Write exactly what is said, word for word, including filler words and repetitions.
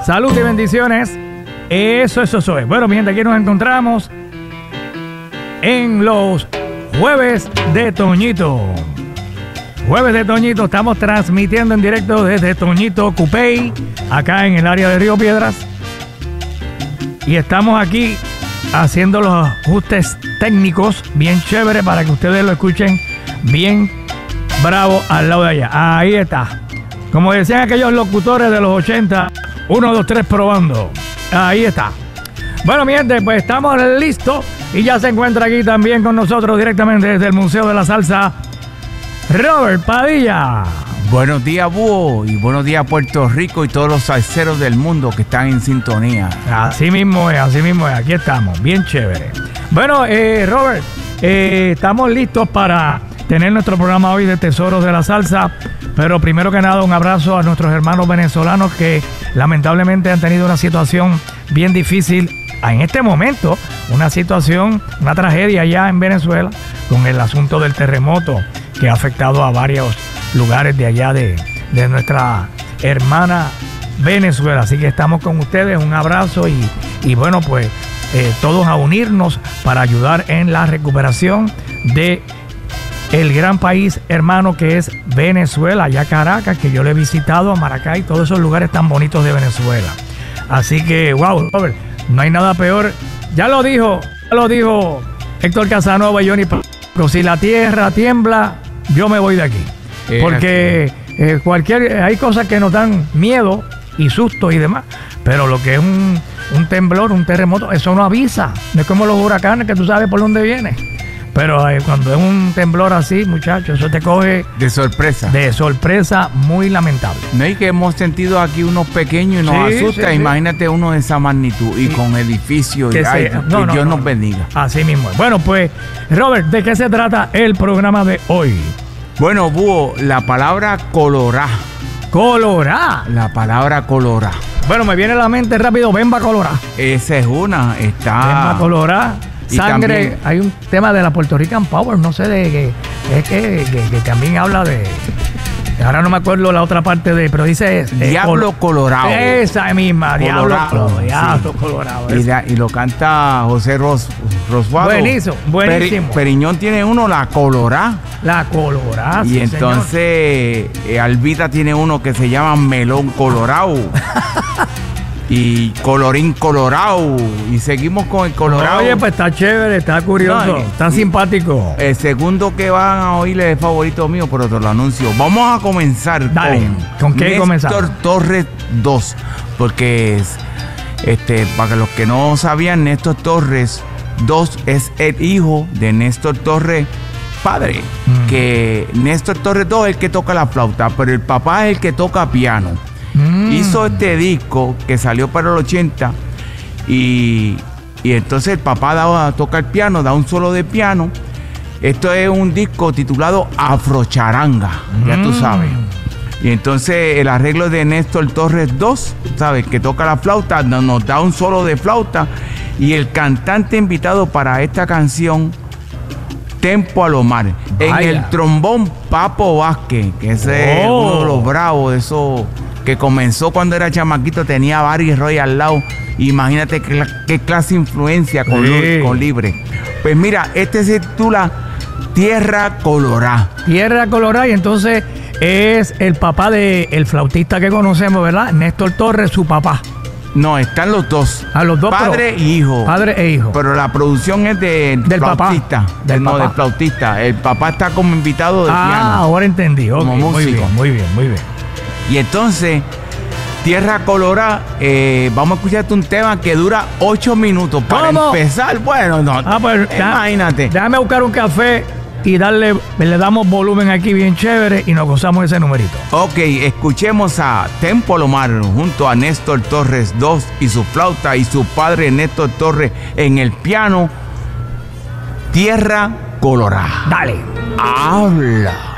Salud y bendiciones. Eso, eso, eso es. Bueno, mi gente, aquí nos encontramos en los Jueves de Toñito. Jueves de Toñito, estamos transmitiendo en directo desde Toñito Cupey, acá en el área de Río Piedras. Y estamos aquí haciendo los ajustes técnicos bien chévere para que ustedes lo escuchen bien bravo al lado de allá. Ahí está. Como decían aquellos locutores de los ochenta, uno, dos, tres, probando. Ahí está. Bueno, mi gente, pues estamos listos y ya se encuentra aquí también con nosotros directamente desde el Museo de la Salsa, Robert Padilla. Buenos días, Búho, y buenos días, Puerto Rico y todos los salseros del mundo que están en sintonía. Así mismo es, así mismo es. Aquí estamos, bien chévere. Bueno, eh, Robert, eh, estamos listos para tener nuestro programa hoy de Tesoros de la Salsa, pero primero que nada un abrazo a nuestros hermanos venezolanos que lamentablemente han tenido una situación bien difícil en este momento, una situación, una tragedia allá en Venezuela con el asunto del terremoto que ha afectado a varios lugares de allá de, de nuestra hermana Venezuela. Así que estamos con ustedes, un abrazo y, y bueno, pues eh, todos a unirnos para ayudar en la recuperación de el gran país hermano que es Venezuela, allá Caracas, que yo le he visitado, a Maracay, todos esos lugares tan bonitos de Venezuela. Así que, wow, Robert, no hay nada peor. Ya lo dijo, ya lo dijo Héctor Casanova y Johnny Paco, si la tierra tiembla, yo me voy de aquí. Eh, Porque eh, cualquier, hay cosas que nos dan miedo y susto y demás, pero lo que es un, un temblor, un terremoto, eso no avisa. No es como los huracanes que tú sabes por dónde viene. Pero eh, cuando es un temblor así, muchachos, eso te coge de sorpresa. De sorpresa muy lamentable. No, y que hemos sentido aquí unos pequeños y nos sí, asusta. Sí, imagínate sí. Uno de esa magnitud y sí. Con edificios. Y, ay, que no, no, Dios no, nos bendiga. Así mismo. Bueno, pues, Robert, ¿de qué se trata el programa de hoy? Bueno, Búho, la palabra colorá. Colorá. La palabra colorá. Bueno, me viene a la mente rápido, Bemba Colorá. Esa es una. Está. Bemba Colorá. Y Sangre, también, hay un tema de la Puerto Rican Power, no sé de qué, es que, que, que también habla de, ahora no me acuerdo la otra parte de, pero dice eh, Diablo col, Colorado. Esa misma, Colorado, Diablo Colorado. Sí. Diablo Colorado. Y, la, y lo canta José Ros, Roswado. Buenísimo, buenísimo. Peri, Periñón tiene uno, la Colorá. La Colorá, y sí, entonces eh, Albita tiene uno que se llama Melón Colorado. Y Colorín Colorado. Y seguimos con el Colorado. Oye, pues está chévere, está curioso, no, está simpático. El segundo que van a oír es favorito mío, pero te lo anuncio. Vamos a comenzar Dale, con, ¿con qué comenzar? Néstor Torres dos. Porque es, este, para los que no sabían, Néstor Torres dos es el hijo de Néstor Torres padre. Mm. Que Néstor Torres dos es el que toca la flauta, pero el papá es el que toca piano. Mm. Hizo este disco que salió para el ochenta y, y entonces el papá da, toca el piano, da un solo de piano. Esto es un disco titulado Afrocharanga, mm. ya tú sabes. Y entonces el arreglo de Néstor Torres dos, ¿sabes? Que toca la flauta, nos da un solo de flauta. Y el cantante invitado para esta canción, Tempo Alomar. En el trombón, Papo Vázquez, que ese oh. es uno de los bravos de esos, que comenzó cuando era chamaquito, tenía Barry Roy al lado. Imagínate qué, qué clase de influencia con, sí. con Libre. Pues mira, este se titula Tierra Colorá. Tierra Colorá, y entonces es el papá del flautista que conocemos, ¿verdad? Néstor Torres, su papá. No, están los dos. A los dos. Padre pero, y hijo. Padre e hijo. Pero la producción es de, del flautista. Papá. Del no, papá. del flautista. El papá está como invitado de ah, piano. Ah, ahora entendí. Okay, como muy músico. bien, muy bien, muy bien. Y entonces, Tierra Colorá, eh, vamos a escucharte un tema que dura ocho minutos. Para ¿Cómo? empezar, bueno, no. Ah, pues, imagínate. Déjame buscar un café y darle, le damos volumen aquí bien chévere y nos gozamos ese numerito. Ok, escuchemos a Tempo Alomar junto a Néstor Torres dos y su flauta y su padre Néstor Torres en el piano. Tierra Colorá. Dale. Habla.